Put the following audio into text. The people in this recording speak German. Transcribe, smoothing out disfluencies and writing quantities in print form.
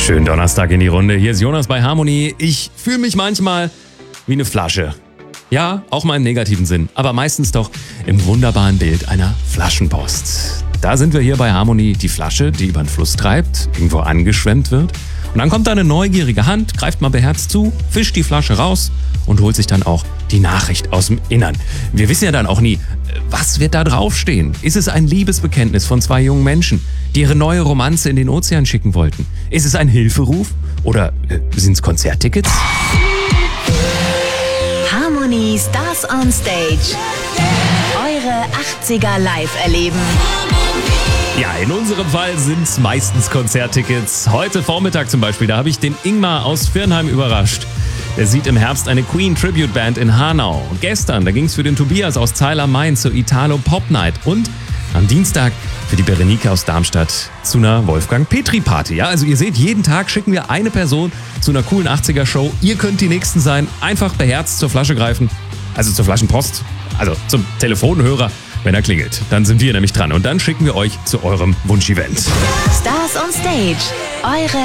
Schönen Donnerstag in die Runde. Hier ist Jonas bei Harmony. Ich fühle mich manchmal wie eine Flasche. Ja, auch mal im negativen Sinn, aber meistens doch im wunderbaren Bild einer Flaschenpost. Da sind wir hier bei Harmony, die Flasche, die über den Fluss treibt, irgendwo angeschwemmt wird. Und dann kommt da eine neugierige Hand, greift mal beherzt zu, fischt die Flasche raus und holt sich dann auch die Nachricht aus dem Innern. Wir wissen ja dann auch nie, was wird da draufstehen? Ist es ein Liebesbekenntnis von zwei jungen Menschen, die ihre neue Romanze in den Ozean schicken wollten? Ist es ein Hilferuf? Oder sind es Konzerttickets? Harmony Stars on Stage. Eure 80er live erleben. Ja, in unserem Fall sind es meistens Konzerttickets. Heute Vormittag zum Beispiel, da habe ich den Ingmar aus Viernheim überrascht. Der sieht im Herbst eine Queen-Tribute-Band in Hanau. Und gestern, da ging es für den Tobias aus Zeil am Main zur Italo-Pop-Night. Und am Dienstag für die Berenike aus Darmstadt zu einer Wolfgang-Petri-Party. Ja, also ihr seht, jeden Tag schicken wir eine Person zu einer coolen 80er-Show. Ihr könnt die Nächsten sein. Einfach beherzt zur Flasche greifen. Also zur Flaschenpost. Also zum Telefonhörer, wenn er klingelt. Dann sind wir nämlich dran. Und dann schicken wir euch zu eurem Wunschevent. Stars on Stage. Eure